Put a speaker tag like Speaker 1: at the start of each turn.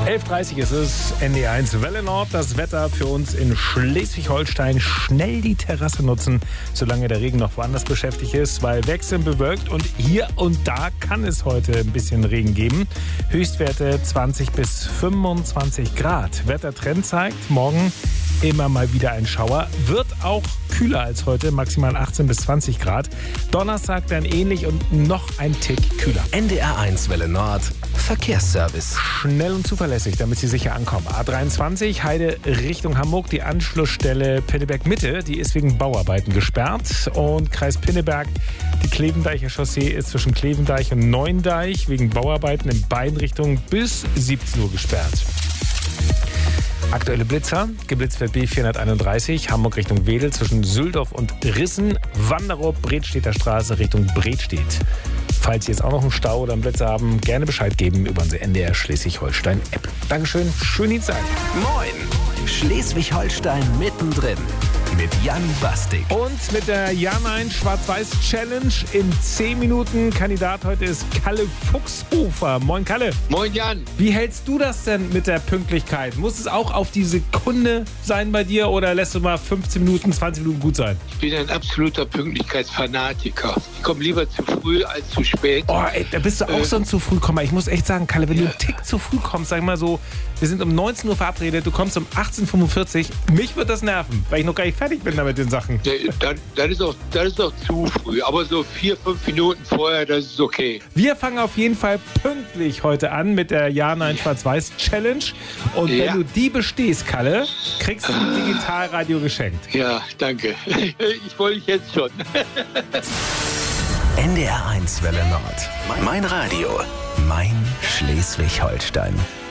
Speaker 1: 11:30 ist es, ND1 Welle Nord. Das Wetter für uns in Schleswig-Holstein. Schnell die Terrasse nutzen, solange der Regen noch woanders beschäftigt ist, weil wechselnd bewölkt und hier und da kann es heute ein bisschen Regen geben. Höchstwerte 20 bis 25 Grad. Wettertrend zeigt, morgen immer mal wieder ein Schauer. Wird auch kühler als heute, maximal 18 bis 20 Grad. Donnerstag dann ähnlich und noch ein Tick kühler.
Speaker 2: NDR1 Welle Nord. Verkehrsservice.
Speaker 1: Schnell und zuverlässig, damit Sie sicher ankommen. A23 Heide Richtung Hamburg. Die Anschlussstelle Pinneberg Mitte, die ist wegen Bauarbeiten gesperrt. Und Kreis Pinneberg, die Klevendeicher Chaussee ist zwischen Klevendeich und Neuendeich wegen Bauarbeiten in beiden Richtungen bis 17 Uhr gesperrt. Aktuelle Blitzer, geblitzt wird B431, Hamburg Richtung Wedel zwischen Süldorf und Rissen, Wanderup, Bredstedter Straße Richtung Bredstedt. Falls Sie jetzt auch noch einen Stau oder einen Blitzer haben, gerne Bescheid geben über unsere NDR Schleswig-Holstein-App. Dankeschön, schönen Dienstag.
Speaker 2: Moin, Schleswig-Holstein mittendrin mit Jan Bastik.
Speaker 1: Und mit der Ja-Nein Schwarz-Weiß-Challenge in 10 Minuten. Kandidat heute ist Kalle Fuchshofer. Moin Kalle.
Speaker 3: Moin Jan.
Speaker 1: Wie hältst du das denn mit der Pünktlichkeit? Muss es auch auf die Sekunde sein bei dir oder lässt du mal 15 Minuten, 20 Minuten gut sein?
Speaker 3: Ich bin ein absoluter Pünktlichkeitsfanatiker. Ich komme lieber zu früh als zu spät.
Speaker 1: Oh, ey, da bist du auch so ein zu früh Kommer. Ich muss echt sagen, Kalle, wenn du einen Tick zu früh kommst, sag ich mal so, wir sind um 19 Uhr verabredet, du kommst um 18:45 Uhr, mich wird das nerven, weil ich noch gar nicht fertig bin da mit den Sachen.
Speaker 3: Das ist auch zu früh, aber so 4-5 Minuten vorher, das ist okay.
Speaker 1: Wir fangen auf jeden Fall pünktlich heute an mit der Ja-Nein-Schwarz-Weiß-Challenge. Und wenn du die bestehst, Kalle, kriegst du ein Digitalradio geschenkt.
Speaker 3: Ja, danke. Ich wollte jetzt schon.
Speaker 2: NDR1 Welle Nord. Mein Radio. Mein Schleswig-Holstein.